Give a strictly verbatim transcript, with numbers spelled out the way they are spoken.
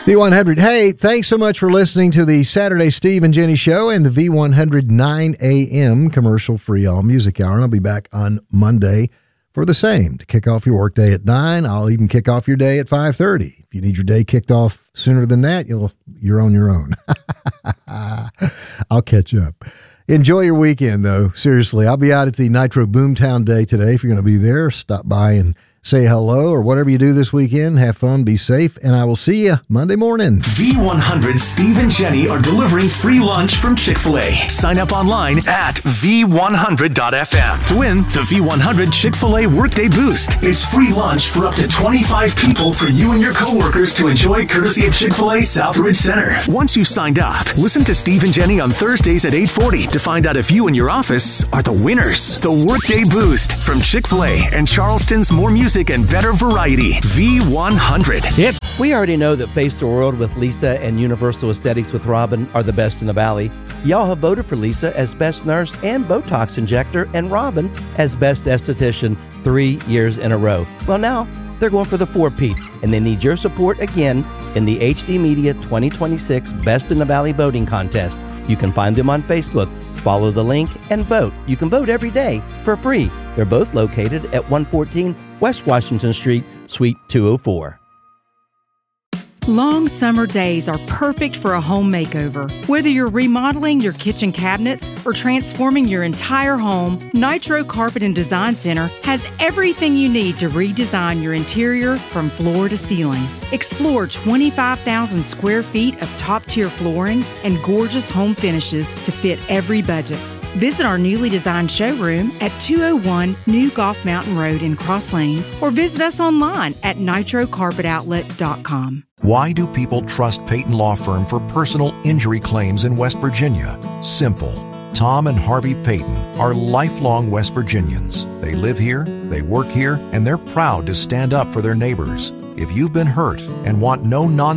V one hundred. Hey, thanks so much for listening to the Saturday Steve and Jenny Show and the V one hundred nine a.m. commercial-free all music hour. And I'll be back on Monday for the same, to kick off your workday at nine. I'll even kick off your day at five thirty. If you need your day kicked off sooner than that, you'll, you're on your own. I'll catch up. Enjoy your weekend, though. Seriously, I'll be out at the Nitro Boomtown Day today. If you're going to be there, stop by and say hello, or whatever you do this weekend. Have fun, be safe, and I will see you Monday morning. V one hundred Steve and Jenny are delivering free lunch from Chick-fil-A. Sign up online at V one hundred dot F M to win the V one hundred Chick-fil-A Workday Boost. It's free lunch for up to twenty-five people for you and your coworkers to enjoy, courtesy of Chick-fil-A Southridge Center. Once you've signed up, listen to Steve and Jenny on Thursdays at eight forty to find out if you and your office are the winners. The Workday Boost from Chick-fil-A and Charleston's More Music and Better Variety, V one hundred. Yep. We already know that Face the World with Lisa and Universal Aesthetics with Robin are the best in the Valley. Y'all have voted for Lisa as best nurse and Botox injector, and Robin as best esthetician three years in a row. Well, now they're going for the four-peat, and they need your support again in the H D Media twenty twenty-six Best in the Valley voting contest. You can find them on Facebook. Follow the link and vote. You can vote every day for free. They're both located at one fourteen West Washington Street, Suite two oh four. Long summer days are perfect for a home makeover. Whether you're remodeling your kitchen cabinets or transforming your entire home, Nitro Carpet and Design Center has everything you need to redesign your interior from floor to ceiling. Explore twenty-five thousand square feet of top-tier flooring and gorgeous home finishes to fit every budget. Visit our newly designed showroom at two oh one New Golf Mountain Road in Cross Lanes, or visit us online at nitro carpet outlet dot com. Why do people trust Peyton Law Firm for personal injury claims in West Virginia? Simple. Tom and Harvey Peyton are lifelong West Virginians. They live here, they work here, and they're proud to stand up for their neighbors. If you've been hurt and want no non